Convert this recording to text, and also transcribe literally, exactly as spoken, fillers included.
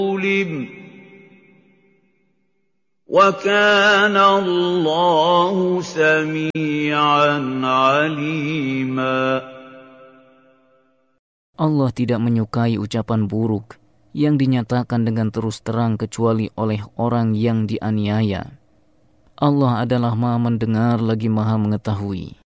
وَكَانَ اللَّهُ سَمِيعًا عَلِيمًا. Allah tidak menyukai ucapan buruk yang dinyatakan dengan terus terang kecuali oleh orang yang dianiaya. Allah adalah Maha mendengar lagi Maha mengetahui.